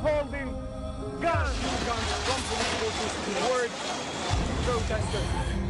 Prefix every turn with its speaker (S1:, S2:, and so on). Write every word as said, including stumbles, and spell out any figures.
S1: holding guns, guns from police forces toward protesters.